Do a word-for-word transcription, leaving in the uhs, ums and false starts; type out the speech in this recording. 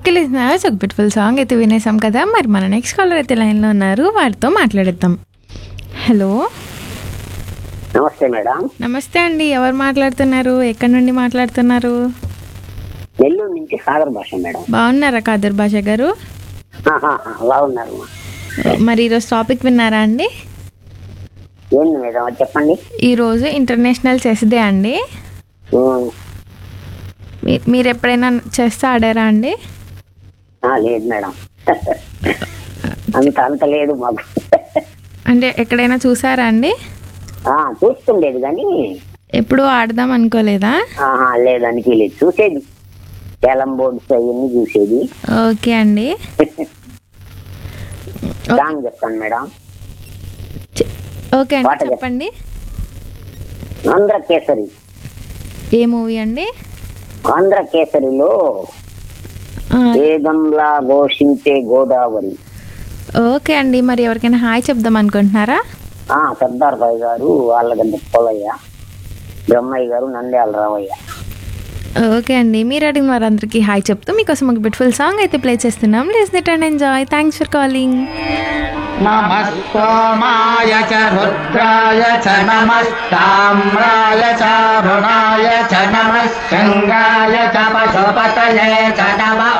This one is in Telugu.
ఓకే లిజనర్స్, ఒక బ్యూటిఫుల్ సాంగ్ అయితే వినేసాం కదా. మరి మన నెక్స్ట్ కాలర్ అయితే లైన్లో ఉన్నారు, వారితో మాట్లాడేద్దాం. హలో, నమస్తే మేడం. నమస్తే అండి. ఎవరు మాట్లాడుతున్నారు? ఎక్కడి నుండి మాట్లాడుతున్నారు? నెల్లూరు నుంచి సాగర్ భాష మేడం. బాగున్నారా కాదర్ భాష గారు? అలా ఉన్నారు. మరి ఈరోజు టాపిక్ విన్నారా అండి? ఏంది మేడం చెప్పండి. ఈరోజు ఇంటర్నేషనల్ చెస్ డే అండి. ఉమ్, మీ- మీరు ఎప్పుడైనా చెస్ ఆడారా అండి? ఆ, లేదు మేడం. అంత అంత లేదు మాకు. అంటే ఎక్కడైనా చూసారా అండి? ఆ, చూస్తుండేది కానీ ఎప్పుడు ఆడదాం అనుకోలేదా? ఆహా, లేదు అనిపించలేదు. చూసేది క్యాలం బోర్డ్స్ అవన్నీ చూసేది. ఓకే అండి. సాంగ్ చెప్తాను మేడం. చె- ఓకే అండి, పాట చెప్ప- చెప్పండి. ఆంధ్ర కేసరి. ఏ మూవీ అండి? ఆంధ్ర కేసరిలో ఆ, వేగంలా ఘోషించే గోదావరి. ఓకే అండి. మరి ఎవరికైనా హాయ్ చెప్దాం అనుకుంటున్నారా? ఆ, సర్దార్ బాయ్ గారు, వాళ్ళగంట పొలయ్య, బ్రహ్మయ్య గారు, నంద్యాల రావయ్య. ఓకే అండి, మీరు అడిగిన వారందరికీ హాయ్ చెప్తూ మీకోసం ఒక బ్యూటిఫుల్ సాంగ్ అయితే ప్లే చేస్తున్నాం. Listen it and enjoy. Thanks for calling. नमः सोमाय च रुद्राय च नमस्ताम्राय च रुणाय च नमः शङ्गाय च पशुपतये च नमः